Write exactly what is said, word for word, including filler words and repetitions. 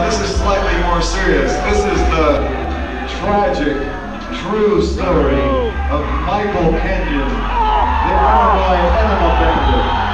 this is slightly more serious. This is the tragic, true story of Michael Kenyon, the Illinois Enema Bandit.